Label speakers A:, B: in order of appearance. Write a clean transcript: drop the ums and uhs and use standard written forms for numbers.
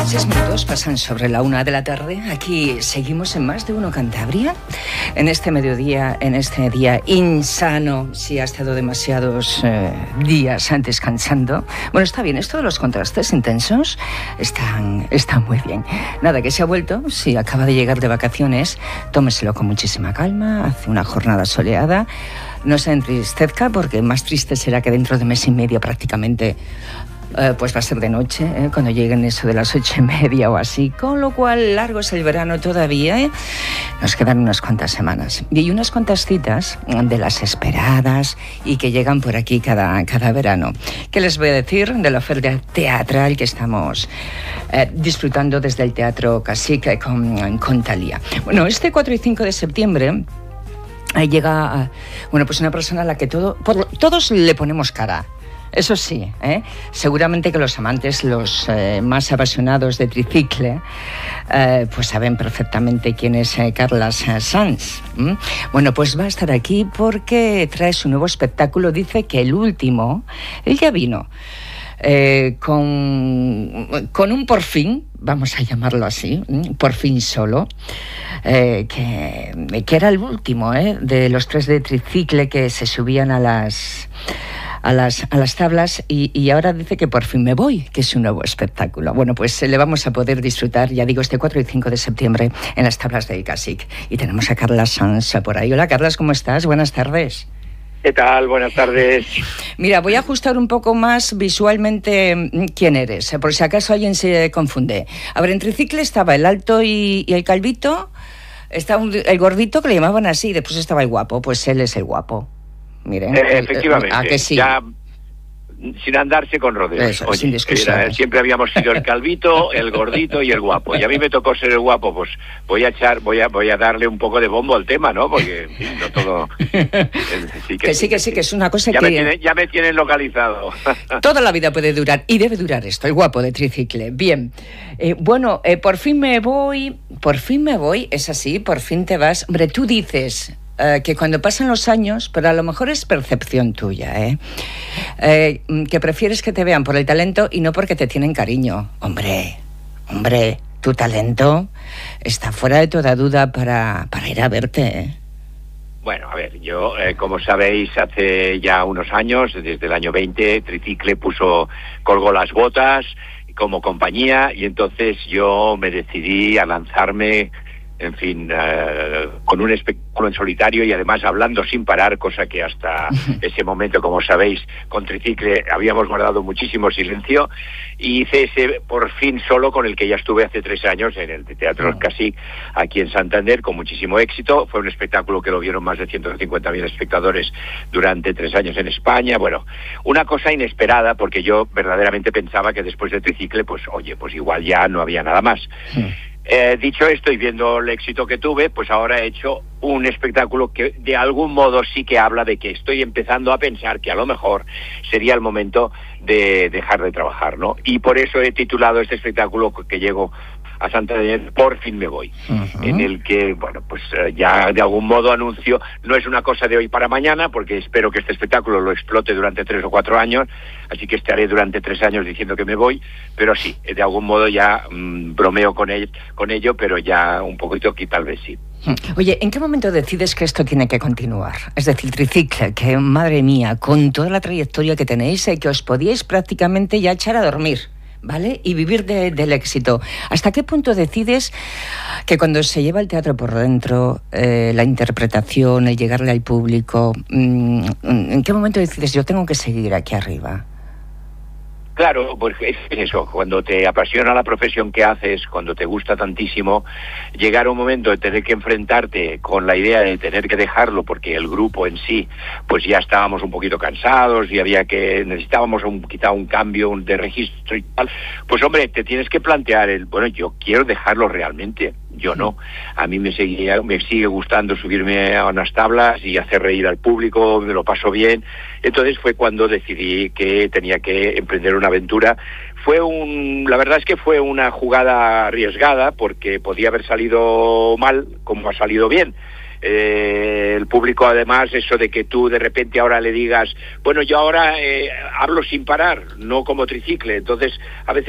A: 6 minutos pasan sobre la 1 de la tarde. Aquí seguimos en Más de Uno Cantabria. En este mediodía, en este día insano, si ha estado demasiados días descansando. Bueno, está bien, esto de los contrastes intensos están muy bien. Nada, que se ha vuelto, si acaba de llegar de vacaciones, tómeselo con muchísima calma, hace una jornada soleada. No se entristezca, porque más triste será que dentro de mes y medio prácticamente pues va a ser de noche, cuando lleguen eso de las 8:30 o así, con lo cual largo es el verano todavía, nos quedan unas cuantas semanas y unas cuantas citas de las esperadas y que llegan por aquí cada verano. ¿Qué les voy a decir de la oferta teatral que estamos disfrutando desde el Teatro Casic con Thalía? Bueno, este 4 y 5 de septiembre llega pues una persona a la que todos le ponemos cara. Eso sí, seguramente que los amantes, los más apasionados de tricicle, pues saben perfectamente quién es Carlas Sanz. Bueno, pues va a estar aquí porque trae su nuevo espectáculo. Dice que el último, él ya vino con un por fin, vamos a llamarlo así, por fin solo, que era el último de los 3 de tricicle que se subían a las tablas, y ahora dice que por fin me voy, que es un nuevo espectáculo. Bueno, pues le vamos a poder disfrutar, ya digo, este 4 y 5 de septiembre en las tablas del Casic. Y tenemos a Carlas Sanz por ahí. Hola, Carlas, ¿cómo estás? Buenas tardes.
B: ¿Qué tal? Buenas tardes.
A: Mira, voy a ajustar un poco más visualmente quién eres, por si acaso alguien se confunde. A ver, en tricicle estaba el alto y el calvito, estaba el gordito, que le llamaban así, y después estaba el guapo. Pues él es el guapo. Miren,
B: efectivamente,
A: ¿a que sí?
B: Ya sin andarse con rodeos.
A: Eso, oye,
B: siempre habíamos sido el calvito, el gordito y el guapo. Y a mí me tocó ser el guapo, pues voy a darle un poco de bombo al tema, ¿no? Porque en fin, no todo.
A: Que sí, que es una cosa
B: ya me tienen localizado.
A: Toda la vida puede durar, y debe durar esto, el guapo de tricicle. Bien, por fin me voy, es así, por fin te vas. Hombre, tú dices que cuando pasan los años, pero a lo mejor es percepción tuya, que prefieres que te vean por el talento y no porque te tienen cariño. Hombre, tu talento está fuera de toda duda para ir a verte,
B: Bueno, a ver, yo, como sabéis, hace ya unos años, desde el año 20, Tricicle colgó las botas como compañía, y entonces yo me decidí a lanzarme, en fin, con un espectáculo en solitario, y además hablando sin parar, cosa que hasta ese momento, como sabéis, con Tricicle habíamos guardado muchísimo silencio, y hice ese por fin solo, con el que ya estuve hace 3 años en el Teatro Casic, aquí en Santander, con muchísimo éxito. Fue un espectáculo que lo vieron más de 150.000 espectadores durante 3 años en España. Bueno, una cosa inesperada, porque yo verdaderamente pensaba que después de Tricicle, pues igual ya no había nada más. Dicho esto, y viendo el éxito que tuve, pues ahora he hecho un espectáculo que de algún modo sí que habla de que estoy empezando a pensar que a lo mejor sería el momento de dejar de trabajar, ¿no? Y por eso he titulado este espectáculo, que llego a Santander, Por fin me voy, en el que, ya de algún modo anuncio, no es una cosa de hoy para mañana, porque espero que este espectáculo lo explote durante 3 o 4 años, así que estaré durante 3 años diciendo que me voy, pero sí, de algún modo ya bromeo con ello, pero ya un poquito aquí tal vez sí.
A: Oye, ¿en qué momento decides que esto tiene que continuar? Es decir, Tricicle, que madre mía, con toda la trayectoria que tenéis, que os podíais prácticamente ya echar a dormir, ¿vale? Y vivir del éxito. ¿Hasta qué punto decides que cuando se lleva el teatro por dentro, la interpretación, el llegarle al público, ¿en qué momento decides yo tengo que seguir aquí arriba?
B: Claro, pues es eso, cuando te apasiona la profesión que haces, cuando te gusta tantísimo, llegar a un momento de tener que enfrentarte con la idea de tener que dejarlo, porque el grupo en sí, pues ya estábamos un poquito cansados y necesitábamos quizá un cambio de registro y tal, pues hombre, te tienes que plantear yo quiero dejarlo realmente. Yo no. A mí me sigue gustando subirme a unas tablas y hacer reír al público, me lo paso bien. Entonces fue cuando decidí que tenía que emprender una aventura. La verdad es que fue una jugada arriesgada, porque podía haber salido mal como ha salido bien. El público, además, eso de que tú de repente ahora le digas, bueno, yo ahora hablo sin parar, no como Tricicle, entonces a veces